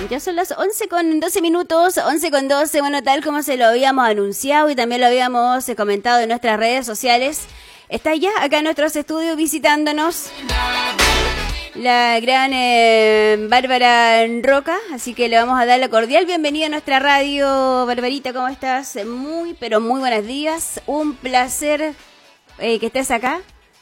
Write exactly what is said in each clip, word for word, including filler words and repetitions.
Ya son las once con doce minutos, once con doce, bueno, tal como se lo habíamos anunciado y también lo habíamos eh, comentado en nuestras redes sociales, está ya acá en nuestros estudios visitándonos la gran eh, Bárbara Roca, así que le vamos a dar la cordial bienvenida a nuestra radio. Barbarita, ¿cómo estás? Muy, pero muy buenos días, un placer eh, que estés acá.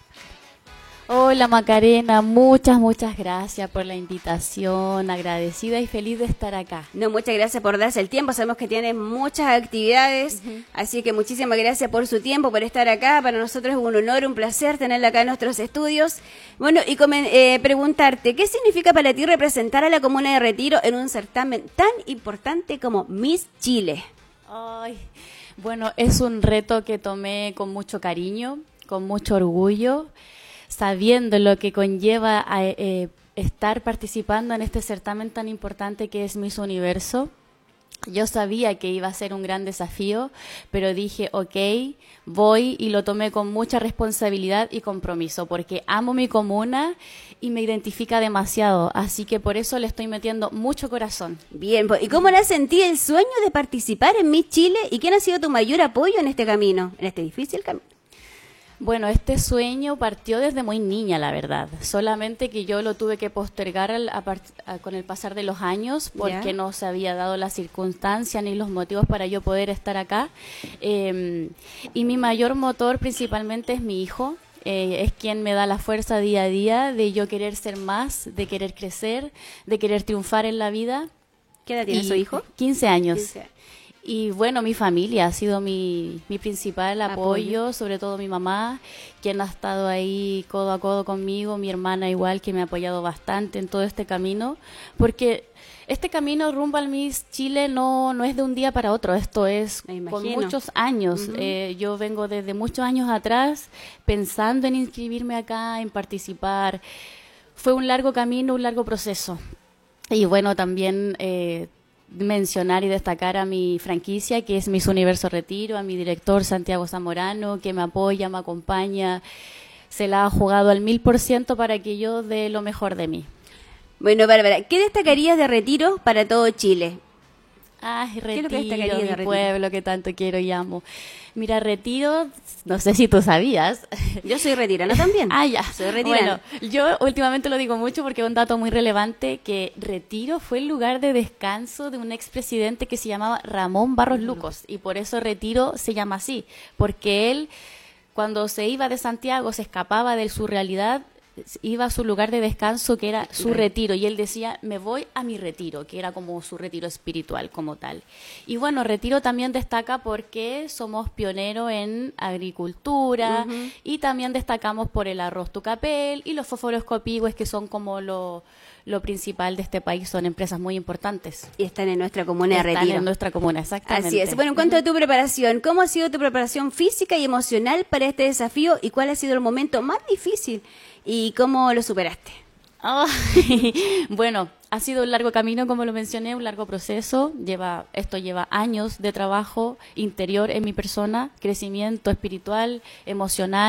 Hola Macarena, muchas, muchas gracias por la invitación, agradecida y feliz de estar acá. No, muchas gracias por darse el tiempo, sabemos que tienes muchas actividades, uh-huh. Así que muchísimas gracias por su tiempo, por estar acá. Para nosotros es un honor, un placer tenerla acá en nuestros estudios. Bueno, y comen, eh, preguntarte, ¿qué significa para ti representar a la comuna de Retiro en un certamen tan importante como Miss Chile? Ay, bueno, es un reto que tomé con mucho cariño, con mucho orgullo, sabiendo lo que conlleva a, eh, estar participando en este certamen tan importante que es Miss Universo. Yo sabía que iba a ser un gran desafío, pero dije, ok, voy, y lo tomé con mucha responsabilidad y compromiso, porque amo mi comuna y me identifica demasiado, así que por eso le estoy metiendo mucho corazón. Bien, ¿y cómo nace en ti el sueño de participar en Miss Chile y quién ha sido tu mayor apoyo en este camino, en este difícil camino? Bueno, este sueño partió desde muy niña, la verdad. Solamente que yo lo tuve que postergar al, a part, a, con el pasar de los años porque ¿Ya? no se había dado la circunstancia ni los motivos para yo poder estar acá. Eh, y mi mayor motor principalmente es mi hijo. Eh, es quien me da la fuerza día a día de yo querer ser más, de querer crecer, de querer triunfar en la vida. ¿Qué edad tiene su hijo? quince años. quince. Y bueno, mi familia ha sido mi, mi principal apoyo, apoyo, sobre todo mi mamá, quien ha estado ahí codo a codo conmigo, mi hermana igual, que me ha apoyado bastante en todo este camino, porque este camino rumbo al Miss Chile no, no es de un día para otro, esto es con muchos años. Uh-huh. Eh, yo vengo desde muchos años atrás pensando en inscribirme acá, en participar. Fue un largo camino, un largo proceso. Y bueno, también Eh, mencionar y destacar a mi franquicia, que es Miss Universo Retiro, a mi director Santiago Zamorano, que me apoya, me acompaña, se la ha jugado al mil por ciento para que yo dé lo mejor de mí. Bueno, Bárbara, ¿qué destacarías de Retiro para todo Chile? Ay, Retiro, ¿Qué es lo que mi de Retiro? Pueblo que tanto quiero y amo. Mira, Retiro, no sé si tú sabías. Yo soy retirana también. Ah, ya. Soy retirana. Bueno, yo últimamente lo digo mucho porque es un dato muy relevante, que Retiro fue el lugar de descanso de un expresidente que se llamaba Ramón Barros Lucos, y por eso Retiro se llama así, porque él, cuando se iba de Santiago, se escapaba de su realidad, iba a su lugar de descanso, que era su retiro, y él decía, me voy a mi retiro, que era como su retiro espiritual como tal. Y bueno, Retiro también destaca porque somos pioneros en agricultura, uh-huh. y también destacamos por el arroz tucapel y los fósforos copihue, que son como lo, lo principal de este país, son empresas muy importantes. Y están en nuestra comuna de Retiro. Están en nuestra comuna, exactamente. Así es. Bueno, en cuanto uh-huh. a tu preparación, ¿cómo ha sido tu preparación física y emocional para este desafío y cuál ha sido el momento más difícil y cómo lo superaste? Oh, bueno, ha sido un largo camino, como lo mencioné, un largo proceso. Lleva, esto lleva años de trabajo interior en mi persona, crecimiento espiritual, emocional.